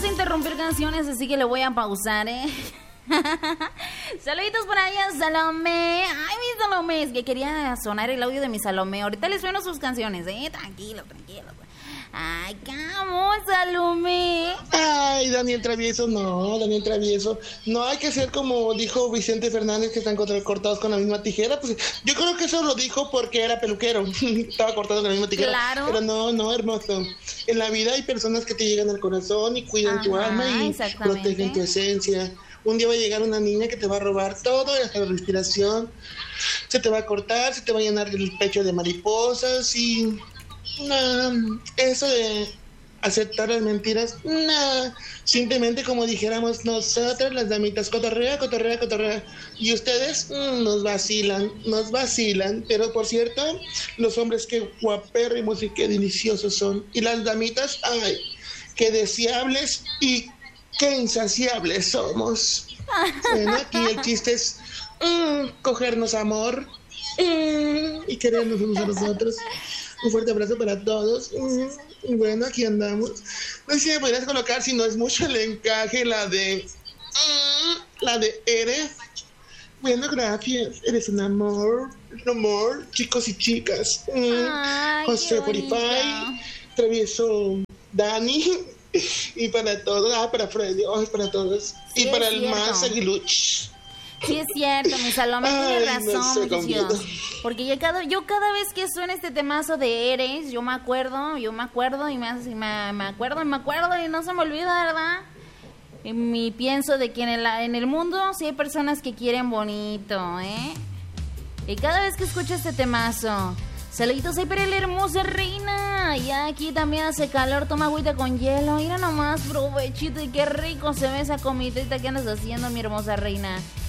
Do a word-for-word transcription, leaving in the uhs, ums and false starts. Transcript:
gusta interrumpir canciones, así que le voy a pausar, ¿eh? Saluditos por allá, Salomé. Ay, mi Salomé, es que quería sonar el audio de mi Salomé. Ahorita les sueno sus canciones, ¿eh? Tranquilo, tranquilo. Ay, ¿cómo, Salomé? Ay, Daniel Travieso, no, Daniel Travieso. No hay que ser como dijo Vicente Fernández, que están cortados con la misma tijera. Pues yo creo que eso lo dijo porque era peluquero. Estaba cortado con la misma tijera. Claro. Pero no, no, hermoso. En la vida hay personas que te llegan al corazón y cuidan Ajá, tu alma y protegen tu esencia. Un día va a llegar una niña que te va a robar todo, hasta la respiración. Se te va a cortar, se te va a llenar el pecho de mariposas y... No, eso de aceptar las mentiras, no, simplemente como dijéramos nosotras las damitas, cotorrea, cotorrea, cotorrea, y ustedes mm, nos vacilan, nos vacilan, pero por cierto, los hombres qué guapérrimos y qué deliciosos son, y las damitas, ay, qué deseables y qué insaciables somos. Bueno, aquí el chiste es mm, cogernos amor mm, y querernos unos a los otros. Un fuerte abrazo para todos. Y bueno, aquí andamos. No sé si me podrías colocar, si no es mucho el encaje, la de... La de Eres. Bueno, gracias. Eres un amor. Un amor, chicos y chicas. Ay, José Porify. Travieso Dani. Y para todos. Ah, para Freddy. Oh, es para todos. Sí, y para el cierto. Más Aguiluch. Sí es cierto, mi Salomé tiene razón, no sé, porque yo cada, yo cada vez que suena este temazo de Eres, yo me acuerdo, yo me acuerdo y me, me, me acuerdo y me acuerdo y no se me olvida, ¿verdad? Y mi pienso de que en el, en el mundo sí hay personas que quieren bonito, ¿eh? Y cada vez que escucho este temazo, saluditos ahí para la hermosa reina. Y aquí también hace calor, toma agüita con hielo. Mira nomás, provechito y qué rico se ve esa comidita que andas haciendo, mi hermosa reina.